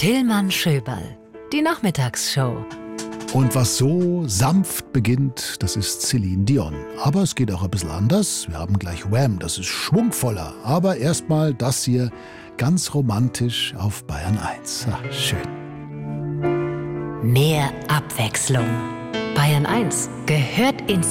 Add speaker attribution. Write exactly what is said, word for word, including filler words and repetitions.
Speaker 1: Tillmann Schöberl, die Nachmittagsshow.
Speaker 2: Und was so sanft beginnt, das ist Celine Dion. Aber es geht auch ein bisschen anders. Wir haben gleich Wham, das ist schwungvoller. Aber erstmal das hier, ganz romantisch auf Bayern eins. Ach, schön.
Speaker 1: Mehr Abwechslung. Bayern eins gehört ins